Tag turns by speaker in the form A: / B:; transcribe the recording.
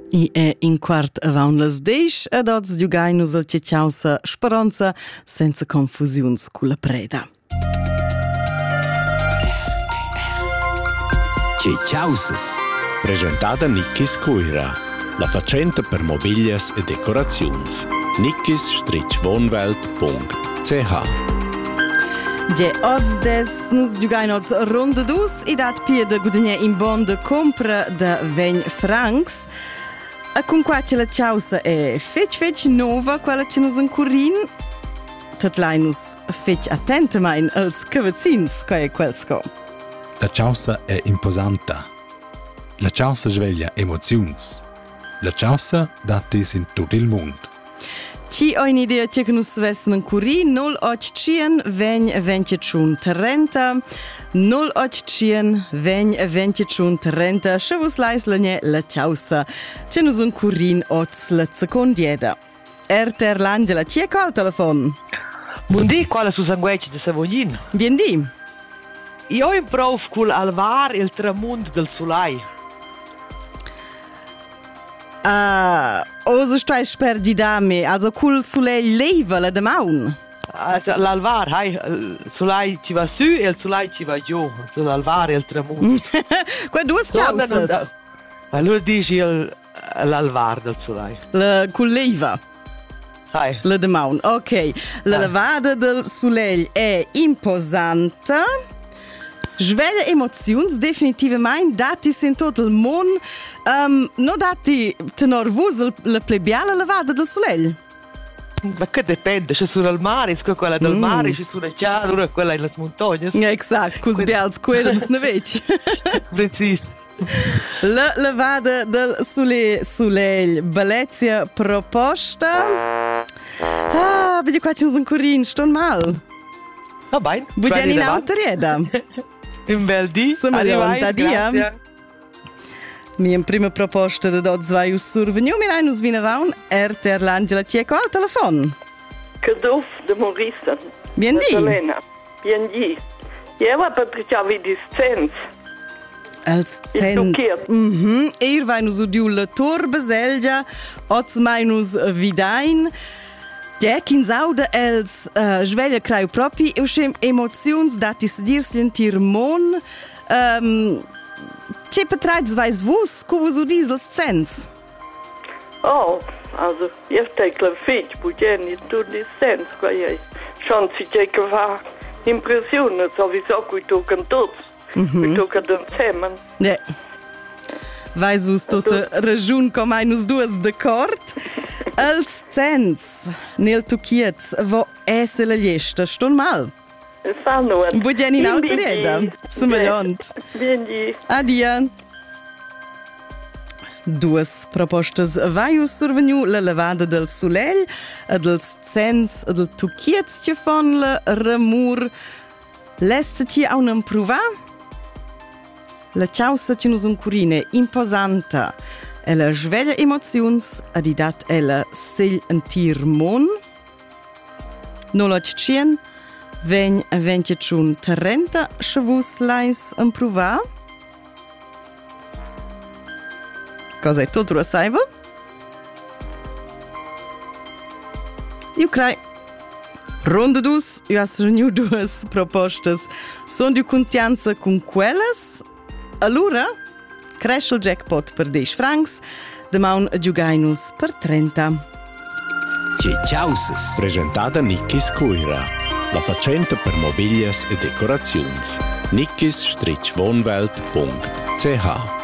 A: I è in quart avaun las 10 ed oz giugainus al tgechausa Speranza senza confusiuns cu la preda.
B: Tgechausas, presentata Nickis Coira, la facenta per mobilias e decoraziuns. nickis-wohnwelt.ch.
A: Je oz des nus giugain oz ronda dus I dat pia de guadagnar in bon de compra de 20 francs. A con qua ce la ciausa è fetch nova, quella ce nus ancurin. Tot lai nus fetch attenta mein als cavazzins, qua è quel sco.
C: La ciausa è imposanta. La ciausa sveglia emoziuns. La ciausa datis in tutto il mondo.
A: Ci ho un'idea che nus vessen ancurin 085 20 21 30 085 20 21 30 se vos lais la ciausa che nus ancurin oz la secondieda. Erter l'Angela, ci è col telefon?
D: Buondì, quale su sangueci di Savognin?
A: Bien di.
D: Io improv col alvar il tramund del solai.
A: Oso stai sper di dame, also col soleil leva la damaun.
D: L'alvar, il solai ci va su e il solai ci va giù. L'alvar e il tramund.
A: Qua due ciausas.
D: Allora dici l'alvar del solai.
A: Col leva. La damaun, ok. La lavada del soleil è imposante. Sveglia emoziuns definitivamente datis in tot il mond. No dati tenor vus la plebiala lavada del soleil?
D: Ma che dipende, se sono al mare, se quella del mare, se sono chiaro, quella in le montagne.
A: Esatto, col sbials quellos ne veci.
D: Precis.
A: La lavada del soleil, bellezia proposta. Vedi qua c'è un curin, sto mal.
D: Va bene.
A: Budiani in autorieda.
D: Un bel dì.
A: Arrivai, dia. Mia prima proposta da dot zwei us surveniu, mir einus vinavaun, Erter l'Angela Cieco al telefon.
E: Caduf de Maurice.
A: Bien di.
E: Elena. Bien di. Jeva Patricia vidi Zenz.
A: Als Zenz. Ir vainus udiu la Torbe Selgia, oz mainus vidain. Ja, kinsauda els sveglia craiu propi, eu schem emoziuns datis dirs lentir mon. Ce petreiz weiß vus, co vus udis als Zenz?
E: Oh, also, ich denke, fitch, budgen, ich tue die Zenz, qua ich. Schon si che va impressione, sowieso, qui tocan tots. Qui tocan den Zemmen.
A: Ja. Weiß vus tota ragiun com ainus duas d'acord? Als Zenz, nel tuchiez, vo esse la liesta, ston mal?
E: Sanno.
A: Budgen in autorieda. Smagliont.
E: Bien di.
A: Adia. Duas propostas vaius surveniu la lavada del soleil, dels Zenz, del tuchiez che fon la ramur. Lesse ci a un improva? La ciausa ci nus uncurine imposanta. Ella sveglia emoziuns, adidat ella segl entir mon. 085 20 21 30 se vus lais improva. Cosa è tutto saiva? Io crai. Ronda dus, io has reuniu duas propostas. Son di contianza con quellas. Allora, cresce il jackpot per 10 francs, demaun giugainus per 30.
B: Tgechausas, presentata Nickis Coira, la facenta per mobilias e decoraziuns. nickis-wohnwelt.ch.